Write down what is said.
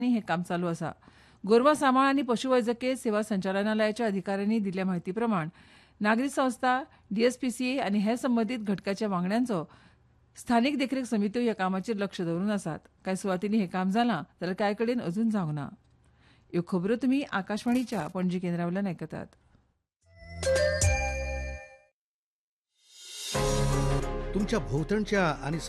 हे काम चालू आसा. गोरवां सांबाळ आनी पशुवैजकी सेवा संचालनालयाच्या अधिकाऱ्यांनी दिल्ल्या म्हायती प्रमाण नागरी संस्था, डीएसपीसीए आनी हेर संबंदीत घटकाच्या वांगड्यांचो स्थानीक देखरेख समित्यो ह्या कामाचेर लक्ष दवरून आसात. कांय सुवातींनी हें काम जालां जाल्यार कांय कडेन अजून जावंक ना. ह्यो खबरो तुमी आकाशवाणीच्या पणजी केंद्रावयल्यान आयकतात. तुमच्या भोवतणच्या आणि